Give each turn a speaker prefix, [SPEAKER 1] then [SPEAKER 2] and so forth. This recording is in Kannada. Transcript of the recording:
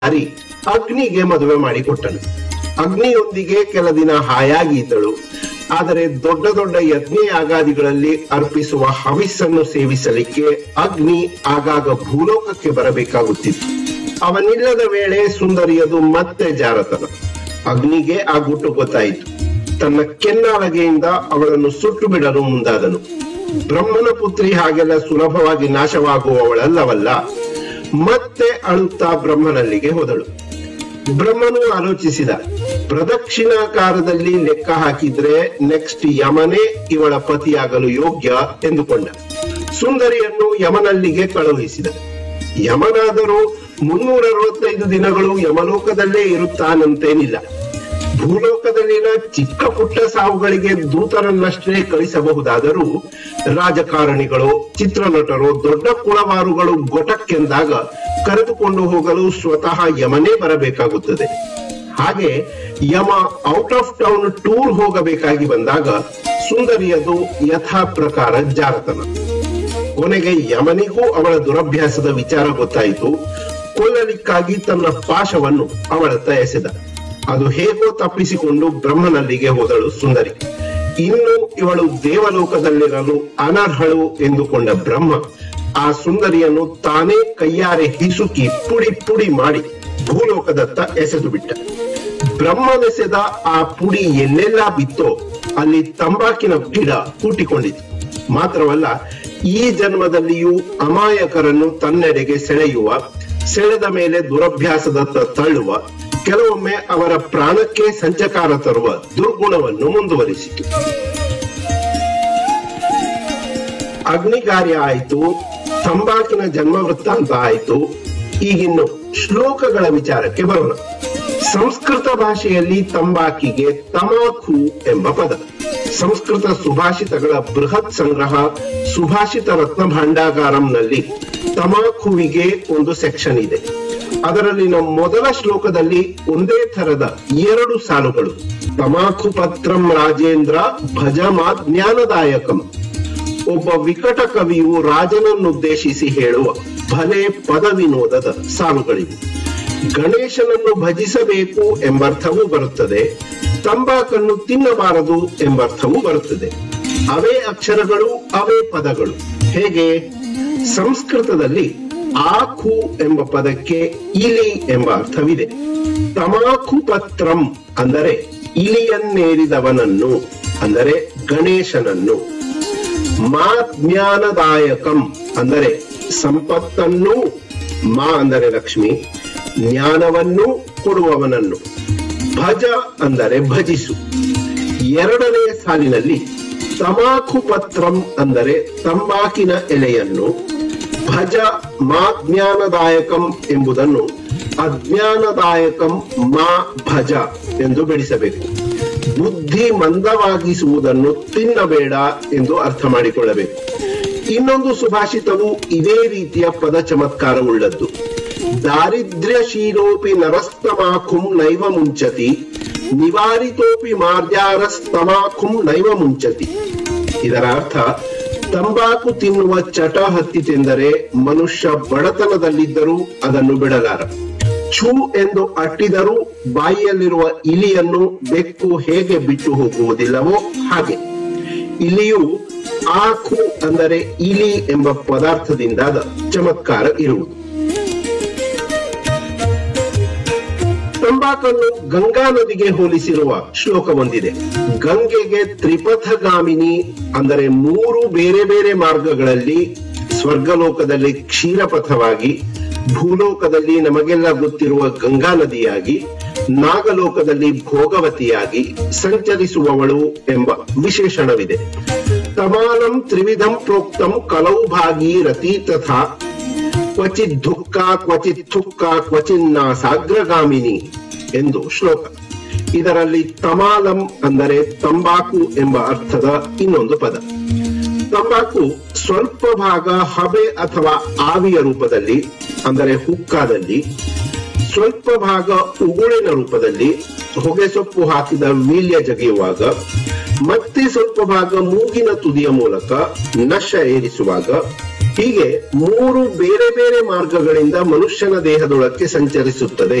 [SPEAKER 1] ಬಾರಿ ಅಗ್ನಿಗೆ ಮದುವೆ ಮಾಡಿಕೊಟ್ಟನು. ಅಗ್ನಿಯೊಂದಿಗೆ ಕೆಲ ದಿನ ಹಾಯಾಗಿ ಇದ್ದಳು. ಆದರೆ ದೊಡ್ಡ ದೊಡ್ಡ ಯಜ್ಞ ಯಾಗಾದಿಗಳಲ್ಲಿ ಅರ್ಪಿಸುವ ಹವಿಸ್ಸನ್ನು ಸೇವಿಸಲಿಕ್ಕೆ ಅಗ್ನಿ ಆಗಾಗ ಭೂಲೋಕಕ್ಕೆ ಬರಬೇಕಾಗುತ್ತಿತ್ತು. ಅವನಿಲ್ಲದ ವೇಳೆ ಸುಂದರಿಯದು ಮತ್ತೆ ಜಾರತನ. ಅಗ್ನಿಗೆ ಆ ಗುಟ್ಟು ಗೊತ್ತಾಯಿತು. ತನ್ನ ಕೆನ್ನಾಲಗೆಯಿಂದ ಅವಳನ್ನು ಸುಟ್ಟು ಬಿಡಲು ಮುಂದಾದನು. ಬ್ರಹ್ಮನ ಪುತ್ರಿ ಹಾಗೆಲ್ಲ ಸುಲಭವಾಗಿ ನಾಶವಾಗುವವಳಲ್ಲವಲ್ಲ. ಮತ್ತೆ ಅಳುತ್ತಾ ಬ್ರಹ್ಮನಲ್ಲಿಗೆ ಹೋದಳು. ಬ್ರಹ್ಮನು ಆಲೋಚಿಸಿದ, ಪ್ರದಕ್ಷಿಣಾಕಾರದಲ್ಲಿ ಲೆಕ್ಕ ಹಾಕಿದ್ರೆ ನೆಕ್ಸ್ಟ್ ಯಮನೇ ಇವಳ ಪತಿಯಾಗಲು ಯೋಗ್ಯ ಎಂದುಕೊಂಡ. ಸುಂದರಿಯನ್ನು ಯಮನಲ್ಲಿಗೆ ಕಳುಹಿಸಿದ. ಯಮನಾದರೂ 365 ದಿನಗಳು ಯಮಲೋಕದಲ್ಲೇ ಇರುತ್ತಾನಂತೇನಿಲ್ಲ. ಭೂಲೋಕದಲ್ಲಿನ ಚಿಕ್ಕ ಪುಟ್ಟ ಸಾವುಗಳಿಗೆ ದೂತರನ್ನಷ್ಟೇ ಕಳಿಸಬಹುದಾದರೂ ರಾಜಕಾರಣಿಗಳು, ಚಿತ್ರನಟರು, ದೊಡ್ಡ ಕುಳವಾರುಗಳು ಗೊಟಕ್ಕೆಂದಾಗ ಕರೆದುಕೊಂಡು ಹೋಗಲು ಸ್ವತಃ ಯಮನೇ ಬರಬೇಕಾಗುತ್ತದೆ. ಹಾಗೆ ಯಮ ಔಟ್ ಆಫ್ ಟೌನ್ ಟೂರ್ ಹೋಗಬೇಕಾಗಿ ಬಂದಾಗ ಸುಂದರಿಯದು ಯಥಾ ಪ್ರಕಾರ ಜಾರತನ. ಕೊನೆಗೆ ಯಮನಿಗೂ ಅವಳ ದುರಭ್ಯಾಸದ ವಿಚಾರ ಗೊತ್ತಾಯಿತು. ಕೊಲ್ಲಲಿಕ್ಕಾಗಿ ತನ್ನ ಪಾಶವನ್ನು ಅವಳತ್ತ ಎಸೆದ. ಅದು ಹೇಗೋ ತಪ್ಪಿಸಿಕೊಂಡು ಬ್ರಹ್ಮನಲ್ಲಿಗೆ ಹೋದಳು ಸುಂದರಿ. ಇನ್ನು ಇವಳು ದೇವಲೋಕದಲ್ಲಿರಲು ಅನರ್ಹಳು ಎಂದುಕೊಂಡ ಬ್ರಹ್ಮ ಆ ಸುಂದರಿಯನ್ನು ತಾನೇ ಕೈಯಾರೆ ಹಿಸುಕಿ ಪುಡಿ ಪುಡಿ ಮಾಡಿ ಭೂಲೋಕದತ್ತ ಎಸೆದು ಬಿಟ್ಟ. ಬ್ರಹ್ಮನೆಸೆದ ಆ ಪುಡಿ ಎಲ್ಲೆಲ್ಲಾ ಬಿತ್ತೋ ಅಲ್ಲಿ ತಂಬಾಕಿನ ಗಿಡ ಹುಟ್ಟಿಕೊಂಡಿತು. ಮಾತ್ರವಲ್ಲ, ಈ ಜನ್ಮದಲ್ಲಿಯೂ ಅಮಾಯಕರನ್ನು ತನ್ನೆಡೆಗೆ ಸೆಳೆಯುವ, ಸೆಳೆದ ಮೇಲೆ ದುರಭ್ಯಾಸದತ್ತ ತಳ್ಳುವ, ಕೆಲವೊಮ್ಮೆ ಅವರ ಪ್ರಾಣಕ್ಕೆ ಸಂಚಕಾರ ತರುವ ದುರ್ಗುಣವನ್ನು ಮುಂದುವರಿಸಿತು. ಅಗ್ನಿಕಾರ್ಯ ಆಯಿತು, ತಂಬಾಕಿನ ಜನ್ಮ ವೃತ್ತಾಂತ ಆಯಿತು. ಈಗಿನ್ನು ಶ್ಲೋಕಗಳ ವಿಚಾರಕ್ಕೆ ಬರೋಣ. ಸಂಸ್ಕೃತ ಭಾಷೆಯಲ್ಲಿ ತಂಬಾಕಿಗೆ ತಮಾಖು ಎಂಬ ಪದ. ಸಂಸ್ಕೃತ ಸುಭಾಷಿತಗಳ ಬೃಹತ್ ಸಂಗ್ರಹ ಸುಭಾಷಿತ ರತ್ನ ಭಾಂಡಾಗಾರಂನಲ್ಲಿ ತಮಾಖುವಿಗೆ ಒಂದು ಸೆಕ್ಷನ್ ಇದೆ. ಅದರಲ್ಲಿನ ಮೊದಲ ಶ್ಲೋಕದಲ್ಲಿ ಒಂದೇ ಥರದ 2 ಸಾಲುಗಳು. ತಮಾಖು ಪತ್ರಂ ರಾಜೇಂದ್ರ ಭಜಮಾ ಜ್ಞಾನದಾಯಕಂ. ಒಬ್ಬ ವಿಕಟ ಕವಿಯು ರಾಜನನ್ನುದ್ದೇಶಿಸಿ ಹೇಳುವ ಭಲೆ ಪದ ವಿನೋದದ ಸಾಲುಗಳಿವೆ. ಗಣೇಶನನ್ನು ಭಜಿಸಬೇಕು ಎಂಬರ್ಥವೂ ಬರುತ್ತದೆ, ತಂಬಾಕನ್ನು ತಿನ್ನಬಾರದು ಎಂಬರ್ಥವೂ ಬರುತ್ತದೆ. ಅವೇ ಅಕ್ಷರಗಳು, ಅವೇ ಪದಗಳು. ಹೇಗೆ? ಸಂಸ್ಕೃತದಲ್ಲಿ ಆಖು ಎಂಬ ಪದಕ್ಕೆ ಇಲಿ ಎಂಬ ಅರ್ಥವಿದೆ. ತಮಾಖು ಪತ್ರಂ ಅಂದರೆ ಇಲಿಯನ್ನೇರಿದವನನ್ನು, ಅಂದರೆ ಗಣೇಶನನ್ನು. ಮಾ ಜ್ಞಾನದಾಯಕಂ ಅಂದರೆ ಸಂಪತ್ತನ್ನು, ಮಾ ಅಂದರೆ ಲಕ್ಷ್ಮಿ, ಜ್ಞಾನವನ್ನು ಕೊಡುವವನನ್ನು. ಭಜ ಅಂದರೆ ಭಜಿಸು. 2ನೇ ಸಾಲಿನಲ್ಲಿ ತಮಾಖು ಪತ್ರಂ ಅಂದರೆ ತಂಬಾಕಿನ ಎಲೆಯನ್ನು, ಭಜ ಮಾ ಜ್ಞಾನದಾಯಕಂ ಎಂಬುದನ್ನು ಅಜ್ಞಾನದಾಯಕಂ ಮಾ ಭಜ ಎಂದು ಬಿಡಿಸಬೇಕು. ಬುದ್ಧಿ ಮಂದವಾಗಿಸುವುದನ್ನು ತಿನ್ನಬೇಡ ಎಂದು ಅರ್ಥ ಮಾಡಿಕೊಳ್ಳಬೇಕು. ಇನ್ನೊಂದು ಸುಭಾಷಿತವು ಇದೇ ರೀತಿಯ ಪದ ಚಮತ್ಕಾರವುಳ್ಳದ್ದು. ದಾರಿದ್ರ್ಯಶೀಲೋಪಿ ನರಸ್ತಮಾಖುಂ ನೈವ ಮುಂಚತಿ, ನಿವಾರಿತೋಪಿ ಮಾರ್ಜಾರಸ್ತಮಾಖುಂ ನೈವ ಮುಂಚತಿ. ಇದರ ಅರ್ಥ, ತಂಬಾಕು ತಿನ್ನುವ ಚಟ ಹತ್ತಿತೆಂದರೆ ಮನುಷ್ಯ ಬಡತನದಲ್ಲಿದ್ದರೂ ಅದನ್ನು ಬಿಡಲಾರ. ಛೂ ಎಂದು ಅಟ್ಟಿದರೂ ಬಾಯಿಯಲ್ಲಿರುವ ಇಲಿಯನ್ನು ಬೆಕ್ಕು ಹೇಗೆ ಬಿಟ್ಟು ಹೋಗುವುದಿಲ್ಲವೋ ಹಾಗೆ ಇಲ್ಲಿಯೂ ಆಖು ಅಂದರೆ ಇಲಿ ಎಂಬ ಪದಾರ್ಥದಿಂದಾದ ಚಮತ್ಕಾರ ಇರುವುದು. ತಂಬಾಕನ್ನು ಗಂಗಾ ನದಿಗೆ ಹೋಲಿಸಿರುವ ಶ್ಲೋಕವೊಂದಿದೆ. ಗಂಗೆಗೆ ತ್ರಿಪಥಗಾಮಿನಿ ಅಂದರೆ 3 ಬೇರೆ ಬೇರೆ ಮಾರ್ಗಗಳಲ್ಲಿ, ಸ್ವರ್ಗಲೋಕದಲ್ಲಿ ಕ್ಷೀರಪಥವಾಗಿ, ಭೂಲೋಕದಲ್ಲಿ ನಮಗೆಲ್ಲ ಗೊತ್ತಿರುವ ಗಂಗಾ ನದಿಯಾಗಿ, ನಾಗಲೋಕದಲ್ಲಿ ಭೋಗವತಿಯಾಗಿ ಸಂಚರಿಸುವವಳು ಎಂಬ ವಿಶೇಷಣವಿದೆ. ತಮಾಲಂ ತ್ರಿವಿಧಂ ಪ್ರೋಕ್ತಂ ಕಲೌ ಭಾಗೀರಥಿ ತಥಾ ಕ್ವಚಿತ್ ದುಃಖ ಕ್ವಚಿತ್ ಥುಕ್ಕ ಕ್ವಚಿನ್ನ ಸಾಗ್ರಗಾಮಿನಿ ಎಂದು ಶ್ಲೋಕ. ಇದರಲ್ಲಿ ತಮಾಲಂ ಅಂದರೆ ತಂಬಾಕು ಎಂಬ ಅರ್ಥದ ಇನ್ನೊಂದು ಪದ. ತಂಬಾಕು ಸ್ವಲ್ಪ ಭಾಗ ಹಬೆ ಅಥವಾ ಆವಿಯ ರೂಪದಲ್ಲಿ ಅಂದರೆ ಹುಕ್ಕಾದಲ್ಲಿ, ಸ್ವಲ್ಪ ಭಾಗ ಉಗುಳಿನ ರೂಪದಲ್ಲಿ ಹೊಗೆ ಸೊಪ್ಪು ಹಾಕಿದ ವೀಳ್ಯ ಜಗಿಯುವಾಗ, ಮತ್ತೆ ಸ್ವಲ್ಪ ಭಾಗ ಮೂಗಿನ ತುದಿಯ ಮೂಲಕ ನಶ ಏರಿಸುವಾಗ, ಹೀಗೆ 3 ಬೇರೆ ಬೇರೆ ಮಾರ್ಗಗಳಿಂದ ಮನುಷ್ಯನ ದೇಹದೊಳಕ್ಕೆ ಸಂಚರಿಸುತ್ತದೆ.